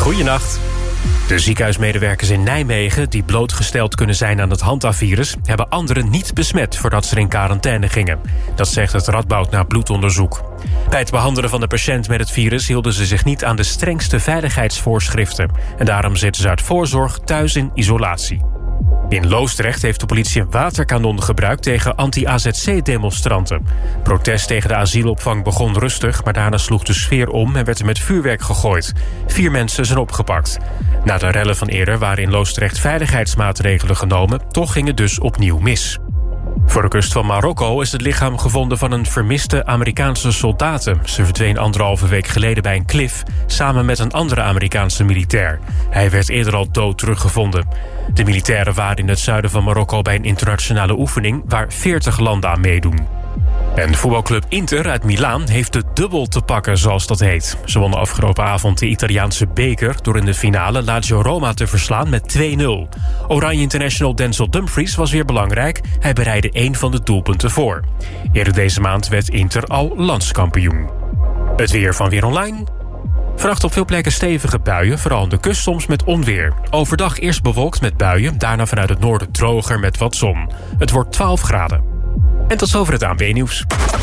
Goedenacht. De ziekenhuismedewerkers in Nijmegen, die blootgesteld kunnen zijn aan het Hantavirus, hebben anderen niet besmet voordat ze in quarantaine gingen. Dat zegt het Radboud na bloedonderzoek. Bij het behandelen van de patiënt met het virus hielden ze zich niet aan de strengste veiligheidsvoorschriften. En daarom zitten ze uit voorzorg thuis in isolatie. In Loosdrecht heeft de politie een waterkanon gebruikt tegen anti-AZC-demonstranten. Protest tegen de asielopvang begon rustig, maar daarna sloeg de sfeer om en werd er met vuurwerk gegooid. 4 mensen zijn opgepakt. Na de rellen van eerder waren in Loosdrecht veiligheidsmaatregelen genomen, toch ging het dus opnieuw mis. Voor de kust van Marokko is het lichaam gevonden van een vermiste Amerikaanse soldaten. Ze verdween 1,5 week geleden bij een klif, samen met een andere Amerikaanse militair. Hij werd eerder al dood teruggevonden. De militairen waren in het zuiden van Marokko bij een internationale oefening waar 40 landen aan meedoen. En voetbalclub Inter uit Milaan heeft de dubbel te pakken, zoals dat heet. Ze wonnen afgelopen avond de Italiaanse beker door in de finale Lazio Roma te verslaan met 2-0. Oranje International Denzel Dumfries was weer belangrijk. Hij bereidde 1 van de doelpunten voor. Eerder deze maand werd Inter al landskampioen. Het weer van Weer Online. Vannacht op veel plekken stevige buien, vooral aan de kust soms met onweer. Overdag eerst bewolkt met buien, daarna vanuit het noorden droger met wat zon. Het wordt 12 graden. En tot zover het ANWB-nieuws.